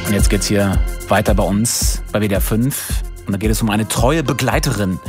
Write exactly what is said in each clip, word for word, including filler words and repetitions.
Und jetzt geht's hier weiter bei uns bei W D R fünf. Und da geht es um eine treue Begleiterin.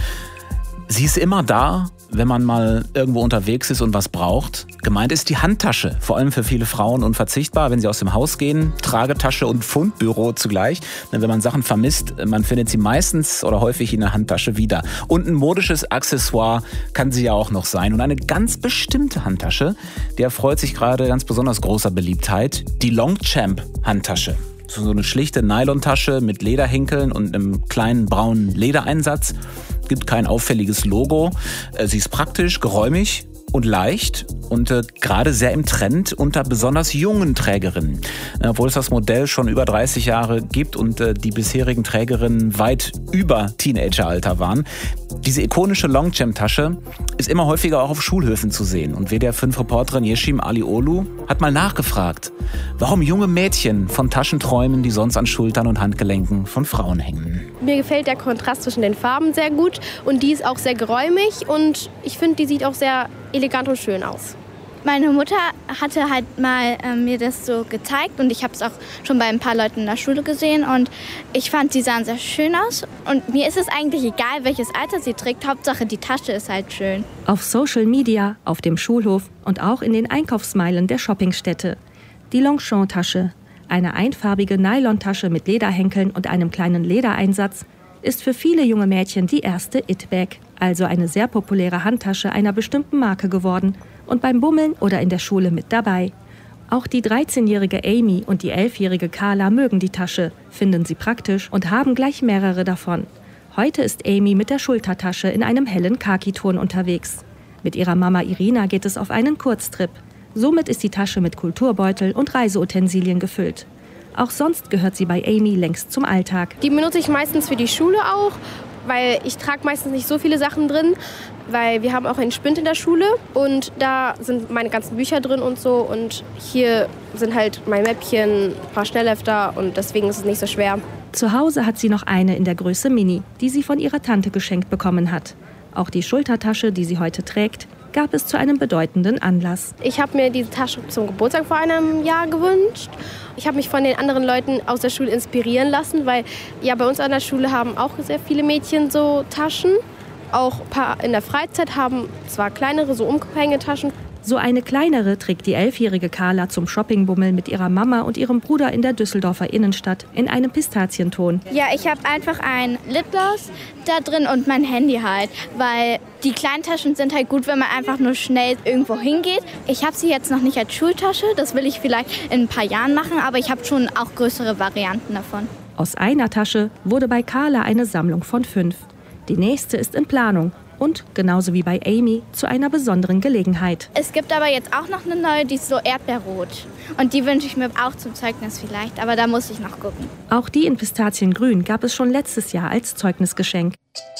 Sie ist immer da, wenn man mal irgendwo unterwegs ist und was braucht. Gemeint ist die Handtasche, vor allem für viele Frauen unverzichtbar, wenn sie aus dem Haus gehen. Tragetasche und Fundbüro zugleich. Denn wenn man Sachen vermisst, man findet sie meistens oder häufig in der Handtasche wieder. Und ein modisches Accessoire kann sie ja auch noch sein. Und eine ganz bestimmte Handtasche, die erfreut sich gerade ganz besonders großer Beliebtheit. Die Longchamp Handtasche. So eine schlichte Nylontasche mit Lederhenkeln und einem kleinen braunen Ledereinsatz. Gibt kein auffälliges Logo. Sie ist praktisch, geräumig und leicht und äh, gerade sehr im Trend unter besonders jungen Trägerinnen. Obwohl es das Modell schon über dreißig Jahre gibt und äh, die bisherigen Trägerinnen weit über Teenageralter waren. Diese ikonische Longchamp-Tasche ist immer häufiger auch auf Schulhöfen zu sehen. Und W D R fünf Reporterin Yeşim Alioglu hat mal nachgefragt, warum junge Mädchen von Taschen träumen, die sonst an Schultern und Handgelenken von Frauen hängen. Mir gefällt der Kontrast zwischen den Farben sehr gut und die ist auch sehr geräumig und ich finde, die sieht auch sehr elegant und schön aus. Meine Mutter hatte halt mal äh, mir das so gezeigt und ich habe es auch schon bei ein paar Leuten in der Schule gesehen und ich fand, sie sahen sehr schön aus. Und mir ist es eigentlich egal, welches Alter sie trägt, Hauptsache die Tasche ist halt schön. Auf Social Media, auf dem Schulhof und auch in den Einkaufsmeilen der Shoppingstätte. Die Longchamp-Tasche, eine einfarbige Nylontasche mit Lederhenkeln und einem kleinen Ledereinsatz, ist für viele junge Mädchen die erste It-Bag, also eine sehr populäre Handtasche einer bestimmten Marke geworden und beim Bummeln oder in der Schule mit dabei. Auch die dreizehnjährige Amy und die elfjährige Carla mögen die Tasche, finden sie praktisch und haben gleich mehrere davon. Heute ist Amy mit der Schultertasche in einem hellen Khaki-Ton unterwegs. Mit ihrer Mama Irina geht es auf einen Kurztrip. Somit ist die Tasche mit Kulturbeutel und Reiseutensilien gefüllt. Auch sonst gehört sie bei Amy längst zum Alltag. Die benutze ich meistens für die Schule auch, weil ich trage meistens nicht so viele Sachen drin, weil wir haben auch einen Spind in der Schule und da sind meine ganzen Bücher drin und so und hier sind halt mein Mäppchen, ein paar Schnellhefter und deswegen ist es nicht so schwer. Zu Hause hat sie noch eine in der Größe Mini, die sie von ihrer Tante geschenkt bekommen hat. Auch die Schultertasche, die sie heute trägt, gab es zu einem bedeutenden Anlass. Ich habe mir diese Tasche zum Geburtstag vor einem Jahr gewünscht. Ich habe mich von den anderen Leuten aus der Schule inspirieren lassen, weil ja bei uns an der Schule haben auch sehr viele Mädchen so Taschen. Auch ein paar in der Freizeit haben zwar kleinere, so Umhängetaschen. So eine kleinere trägt die elfjährige Carla zum Shoppingbummeln mit ihrer Mama und ihrem Bruder in der Düsseldorfer Innenstadt in einem Pistazienton. Ja, ich habe einfach ein Lipgloss da drin und mein Handy halt, weil die kleinen Taschen sind halt gut, wenn man einfach nur schnell irgendwo hingeht. Ich habe sie jetzt noch nicht als Schultasche, das will ich vielleicht in ein paar Jahren machen, aber ich habe schon auch größere Varianten davon. Aus einer Tasche wurde bei Carla eine Sammlung von fünf. Die nächste ist in Planung. Und, genauso wie bei Amy, zu einer besonderen Gelegenheit. Es gibt aber jetzt auch noch eine neue, die ist so erdbeerrot. Und die wünsche ich mir auch zum Zeugnis vielleicht, aber da muss ich noch gucken. Auch die in Pistaziengrün gab es schon letztes Jahr als Zeugnisgeschenk.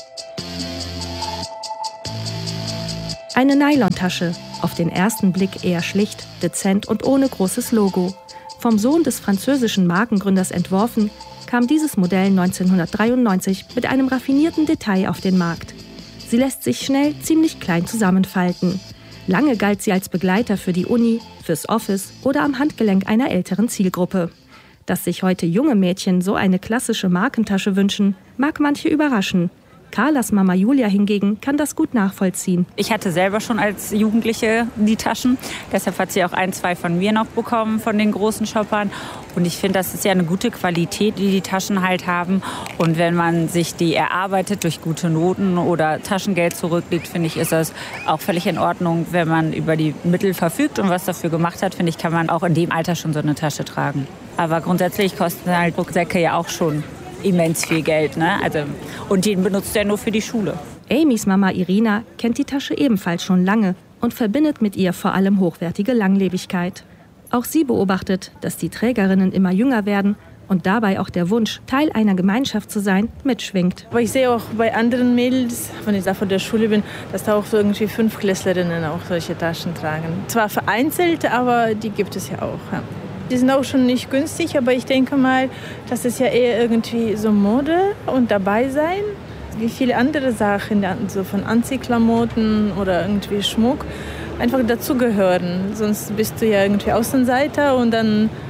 Eine Nylontasche, auf den ersten Blick eher schlicht, dezent und ohne großes Logo. Vom Sohn des französischen Markengründers entworfen, kam dieses Modell neunzehnhundertdreiundneunzig mit einem raffinierten Detail auf den Markt. Sie lässt sich schnell ziemlich klein zusammenfalten. Lange galt sie als Begleiter für die Uni, fürs Office oder am Handgelenk einer älteren Zielgruppe. Dass sich heute junge Mädchen so eine klassische Markentasche wünschen, mag manche überraschen. Carlas Mama Julia hingegen kann das gut nachvollziehen. Ich hatte selber schon als Jugendliche die Taschen. Deshalb hat sie auch ein, zwei von mir noch bekommen, von den großen Shoppern. Und ich finde, das ist ja eine gute Qualität, die die Taschen halt haben. Und wenn man sich die erarbeitet durch gute Noten oder Taschengeld zurücklegt, finde ich, ist das auch völlig in Ordnung, wenn man über die Mittel verfügt und was dafür gemacht hat. Finde ich, kann man auch in dem Alter schon so eine Tasche tragen. Aber grundsätzlich kosten halt Rucksäcke ja auch schon immens viel Geld, ne? Also, und den benutzt er nur für die Schule. Amys Mama Irina kennt die Tasche ebenfalls schon lange und verbindet mit ihr vor allem hochwertige Langlebigkeit. Auch sie beobachtet, dass die Trägerinnen immer jünger werden und dabei auch der Wunsch, Teil einer Gemeinschaft zu sein, mitschwingt. Aber ich sehe auch bei anderen Mädels, wenn ich da von der Schule bin, dass da auch so irgendwie Fünftklässlerinnen auch solche Taschen tragen. Zwar vereinzelt, aber die gibt es ja auch. Ja. Die sind auch schon nicht günstig, aber ich denke mal, das ist ja eher irgendwie so Mode und dabei sein. Wie viele andere Sachen, so von Anziehklamotten oder irgendwie Schmuck, einfach dazugehören. Sonst bist du ja irgendwie Außenseiter und dann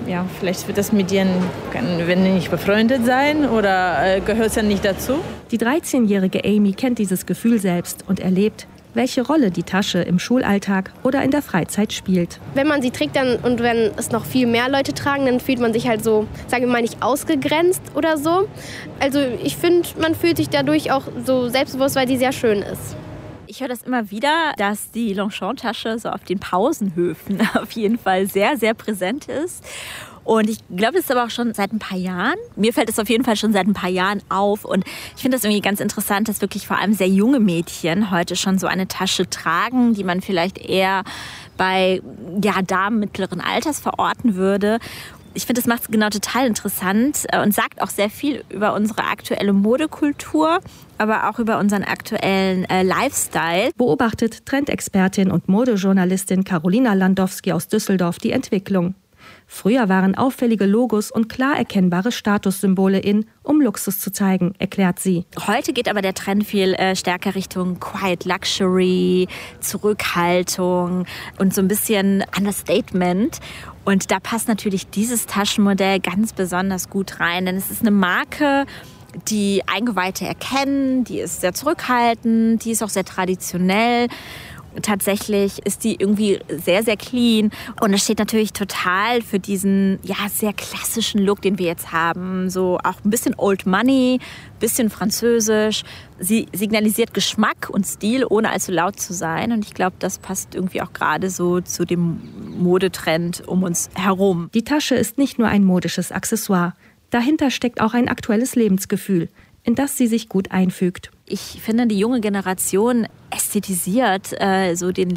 ja, vielleicht wird das mit dir, wenn nicht befreundet sein oder äh, gehört es ja nicht dazu. Die dreizehnjährige Amy kennt dieses Gefühl selbst und erlebt, welche Rolle die Tasche im Schulalltag oder in der Freizeit spielt. Wenn man sie trägt dann, und wenn es noch viel mehr Leute tragen, dann fühlt man sich halt so, sagen wir mal, nicht ausgegrenzt oder so. Also ich finde, man fühlt sich dadurch auch so selbstbewusst, weil die sehr schön ist. Ich höre das immer wieder, dass die Longchamp-Tasche so auf den Pausenhöfen auf jeden Fall sehr, sehr präsent ist. Und ich glaube, das ist aber auch schon seit ein paar Jahren. Mir fällt es auf jeden Fall schon seit ein paar Jahren auf. Und ich finde das irgendwie ganz interessant, dass wirklich vor allem sehr junge Mädchen heute schon so eine Tasche tragen, die man vielleicht eher bei ja, Damen mittleren Alters verorten würde. Ich finde, das macht es genau total interessant und sagt auch sehr viel über unsere aktuelle Modekultur, aber auch über unseren aktuellen äh, Lifestyle. Beobachtet Trendexpertin und Modejournalistin Karolina Landowski aus Düsseldorf die Entwicklung. Früher waren auffällige Logos und klar erkennbare Statussymbole in, um Luxus zu zeigen, erklärt sie. Heute geht aber der Trend viel äh, stärker Richtung Quiet Luxury, Zurückhaltung und so ein bisschen Understatement. Und da passt natürlich dieses Taschenmodell ganz besonders gut rein, denn es ist eine Marke, die Eingeweihte erkennen, die ist sehr zurückhaltend, die ist auch sehr traditionell. Tatsächlich ist die irgendwie sehr, sehr clean und es steht natürlich total für diesen ja, sehr klassischen Look, den wir jetzt haben. So auch ein bisschen Old Money, ein bisschen französisch. Sie signalisiert Geschmack und Stil, ohne allzu laut zu sein. Und ich glaube, das passt irgendwie auch gerade so zu dem Modetrend um uns herum. Die Tasche ist nicht nur ein modisches Accessoire. Dahinter steckt auch ein aktuelles Lebensgefühl, in das sie sich gut einfügt. Ich finde, die junge Generation ästhetisiert äh, so den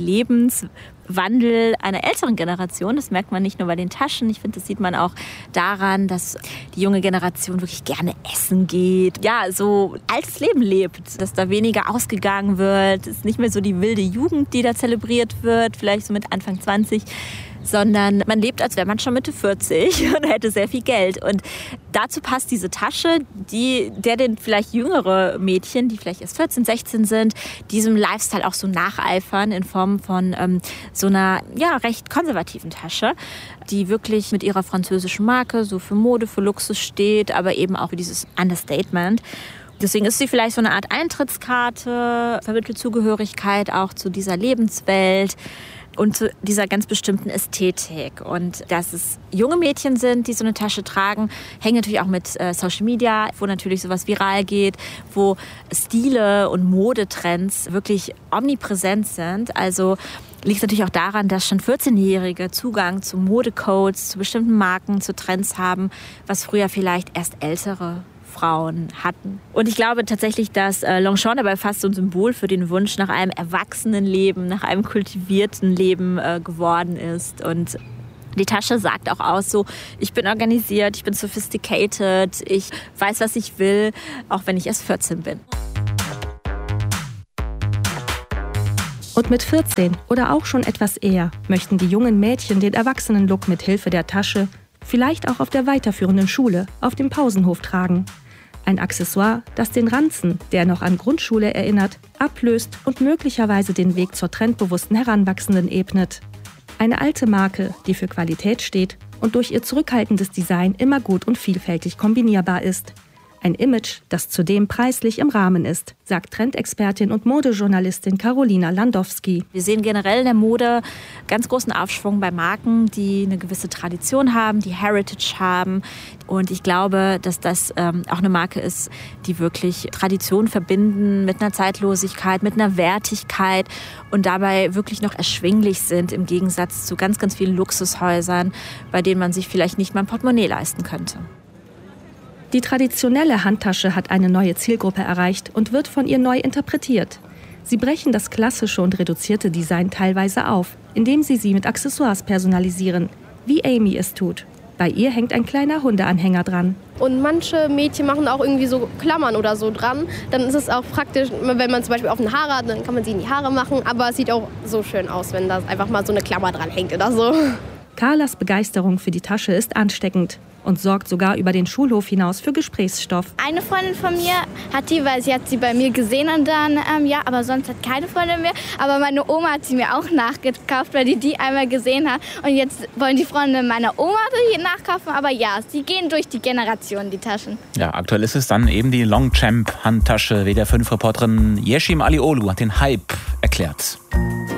Lebenswandel einer älteren Generation. Das merkt man nicht nur bei den Taschen. Ich finde, das sieht man auch daran, dass die junge Generation wirklich gerne essen geht. Ja, so altes Leben lebt, dass da weniger ausgegangen wird. Es ist nicht mehr so die wilde Jugend, die da zelebriert wird, vielleicht so mit Anfang zwanzig. Sondern man lebt, als wäre man schon Mitte vierzig und hätte sehr viel Geld. Und dazu passt diese Tasche, die, der den vielleicht jüngere Mädchen, die vielleicht erst vierzehn, sechzehn sind, diesem Lifestyle auch so nacheifern in Form von ähm, so einer ja, recht konservativen Tasche, die wirklich mit ihrer französischen Marke so für Mode, für Luxus steht, aber eben auch für dieses Understatement. Deswegen ist sie vielleicht so eine Art Eintrittskarte, vermittelt Zugehörigkeit auch zu dieser Lebenswelt und zu dieser ganz bestimmten Ästhetik. Und dass es junge Mädchen sind, die so eine Tasche tragen, hängt natürlich auch mit äh, Social Media, wo natürlich sowas viral geht, wo Stile und Modetrends wirklich omnipräsent sind. Also liegt es natürlich auch daran, dass schon vierzehnjährige Zugang zu Modecodes, zu bestimmten Marken, zu Trends haben, was früher vielleicht erst ältere Frauen hatten. Und ich glaube tatsächlich, dass äh, Longchamp dabei fast so ein Symbol für den Wunsch nach einem erwachsenen Leben, nach einem kultivierten Leben äh, geworden ist. Und die Tasche sagt auch aus, so, ich bin organisiert, ich bin sophisticated, ich weiß, was ich will, auch wenn ich erst vierzehn bin. Und mit vierzehn oder auch schon etwas eher möchten die jungen Mädchen den Erwachsenen-Look mit Hilfe der Tasche vielleicht auch auf der weiterführenden Schule, auf dem Pausenhof tragen. Ein Accessoire, das den Ranzen, der noch an Grundschule erinnert, ablöst und möglicherweise den Weg zur trendbewussten Heranwachsenden ebnet. Eine alte Marke, die für Qualität steht und durch ihr zurückhaltendes Design immer gut und vielfältig kombinierbar ist. Ein Image, das zudem preislich im Rahmen ist, sagt Trendexpertin und Modejournalistin Karolina Landowski. Wir sehen generell in der Mode ganz großen Aufschwung bei Marken, die eine gewisse Tradition haben, die Heritage haben. Und ich glaube, dass das ähm, auch eine Marke ist, die wirklich Tradition verbinden mit einer Zeitlosigkeit, mit einer Wertigkeit und dabei wirklich noch erschwinglich sind im Gegensatz zu ganz, ganz vielen Luxushäusern, bei denen man sich vielleicht nicht mal ein Portemonnaie leisten könnte. Die traditionelle Handtasche hat eine neue Zielgruppe erreicht und wird von ihr neu interpretiert. Sie brechen das klassische und reduzierte Design teilweise auf, indem sie sie mit Accessoires personalisieren, wie Amy es tut. Bei ihr hängt ein kleiner Hundeanhänger dran. Und manche Mädchen machen auch irgendwie so Klammern oder so dran. Dann ist es auch praktisch, wenn man zum Beispiel auf den Haare hat, dann kann man sie in die Haare machen. Aber es sieht auch so schön aus, wenn da einfach mal so eine Klammer dran hängt oder so. Carlas Begeisterung für die Tasche ist ansteckend. und sorgt sogar über den Schulhof hinaus für Gesprächsstoff. Eine Freundin von mir hat die, weil sie hat sie bei mir gesehen und dann, ähm, ja, aber sonst hat keine Freundin mehr. Aber meine Oma hat sie mir auch nachgekauft, weil die die einmal gesehen hat. Und jetzt wollen die Freunde meiner Oma die nachkaufen. Aber ja, sie gehen durch die Generation, die Taschen. Ja, aktuell ist es dann eben die Longchamp Handtasche. W D R fünf Reporterin Yeşim Alioğlu hat den Hype erklärt.